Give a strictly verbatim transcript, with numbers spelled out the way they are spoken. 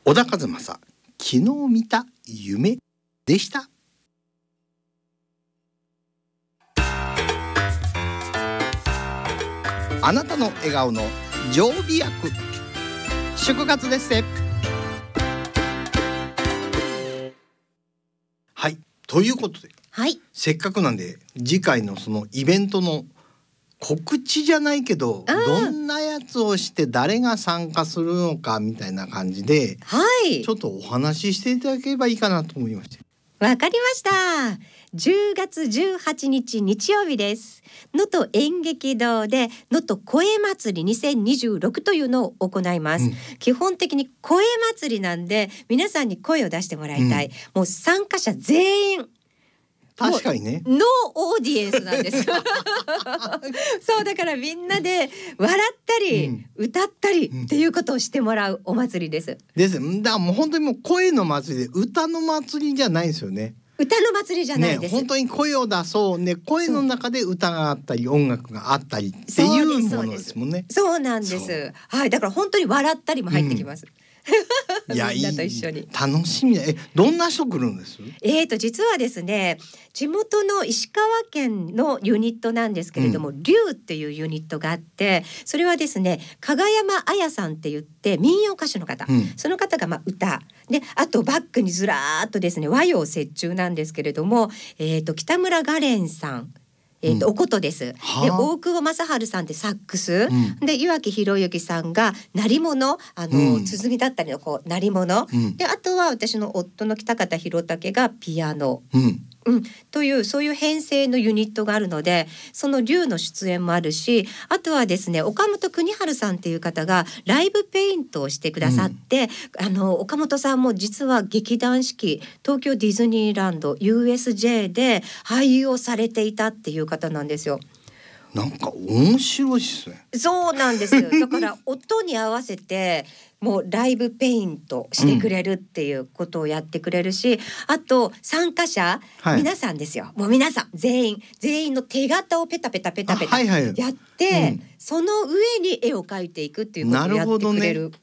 小田和正、昨日見た夢でした。あなたの笑顔の常備薬、祝活ですね。はい、ということで、 はい、 せっかくなんで次回のそのイベントの告知じゃないけど、どんなやつをして誰が参加するのかみたいな感じで、 はい、 ちょっとお話ししていただければいいかなと思いまして。 わかりました。じゅうがつじゅうはちにち日曜日です。能登演劇堂で能登声祭りにせんにじゅうろくというのを行います、うん、基本的に声祭りなんで皆さんに声を出してもらいたい、うん、もう参加者全員確かにね、 ノーオーディエンスなんですそうだからみんなで笑ったり、うん、歌ったりっていうことをしてもらうお祭りですですだからもう本当にもう声の祭りで歌の祭りじゃないですよね。 歌の祭りじゃないです、 ね、本当に声を出そうね、声の中で歌があったり音楽があったりっていうものですもんね。 そうなんです。はい、だから本当に笑ったりも入ってきます、うん、 いや、 みんなと一緒に楽しみだ。え、どんな人来るんです？ えーと実はですね、地元の石川県のユニットなんですけれども、うん、リュウっていうユニットがあって、それはですね、加賀山彩さんって言って民謡歌手の方、うん、その方がまあ歌で、あとバックにずらーっとですね和洋折衷なんですけれども、えーと北村雅蓮さん、えーとうん、おことです。で、大久保正治さんってサックス、うん、で岩城宏之さんが鳴り物、あの、うん、鼓だったりのこう鳴り物、うん、であとは私の夫の北方宏武がピアノ、うんうん、というそういう編成のユニットがあるので、その龍の出演もあるし、あとはですね、岡本邦治さんっていう方がライブペイントをしてくださって、うん、あの岡本さんも実は劇団四季東京ディズニーランド ユーエスジェー で俳優をされていたっていう方なんですよ。 なんか面白いですね。 そうなんです。だから音に合わせてもうライブペイントしてくれるっていうことをやってくれるし、うん、あと参加者、はい、皆さんですよ。もう皆さん全員全員の手形をペタペタペタペタやって、はいはい、うん、その上に絵を描いていくっていうことをやってくれる。